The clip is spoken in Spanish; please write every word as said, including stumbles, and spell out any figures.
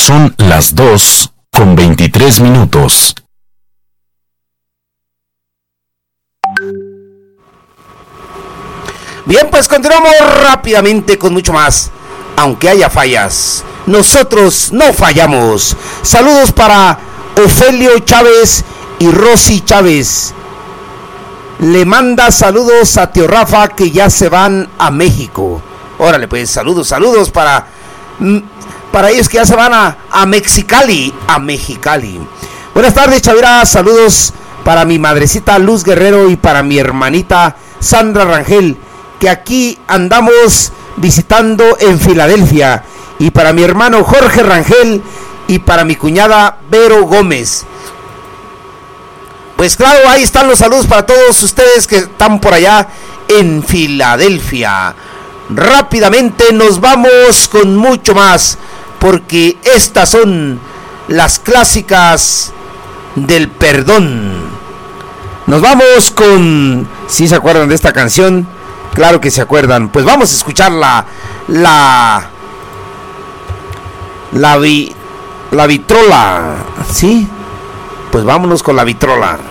Son las dos con veintitrés minutos. Bien, pues continuamos rápidamente con mucho más. Aunque haya fallas, nosotros no fallamos. Saludos para Ofelio Chávez y Rosy Chávez. Le manda saludos a Tío Rafa, que ya se van a México. Órale, pues saludos, saludos para, para ellos que ya se van a, a Mexicali, a Mexicali. Buenas tardes, Chavira, saludos para mi madrecita Luz Guerrero y para mi hermanita Sandra Rangel, que aquí andamos visitando en Filadelfia, y para mi hermano Jorge Rangel y para mi cuñada Vero Gómez. Pues claro, ahí están los saludos para todos ustedes que están por allá en Filadelfia. Rápidamente nos vamos con mucho más, porque estas son las clásicas del perdón. Nos vamos con... ¿Sí se acuerdan de esta canción? Claro que se acuerdan. Pues vamos a escucharla. La... La vi... La vitrola. ¿Sí? Pues vámonos con la vitrola.